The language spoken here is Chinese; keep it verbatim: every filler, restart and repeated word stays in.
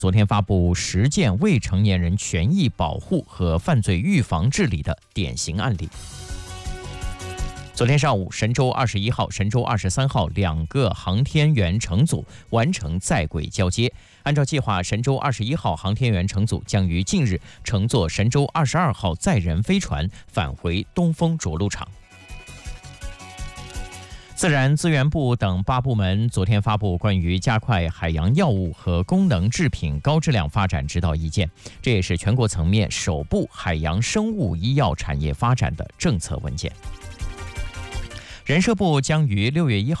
昨天发布十件未成年人权益保护和犯罪预防治理的典型案例。昨天上午，神舟二十一号、神舟二十三号两个航天员乘组完成在轨交接。按照计划，神舟二十一号航天员乘组将于近日乘坐神舟二十二号载人飞船返回东风着陆场。自然资源部等八部门昨天发布关于加快海洋药物和功能制品高质量发展指导意见，这也是全国层面首部海洋生物医药产业发展的政策文件。人社部将于六月一号